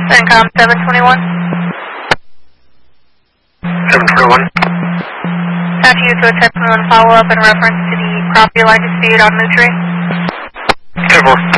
CENTCOM 721. 721. Attaching you to a 721 follow-up in reference to the property line dispute on Mootry. 10-4.